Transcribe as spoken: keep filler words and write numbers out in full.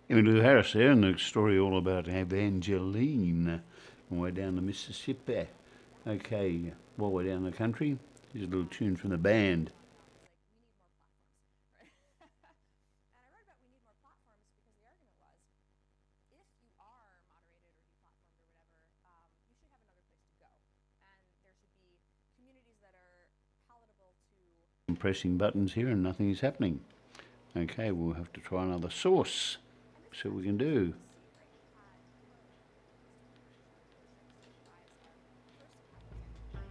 Emmylou Harris there, and the story all about Evangeline on the way down the Mississippi. Okay, while we're down the country, here's a little tune from the band. I'm pressing buttons here and nothing is happening. Okay, we'll have to try another source. See what we can do.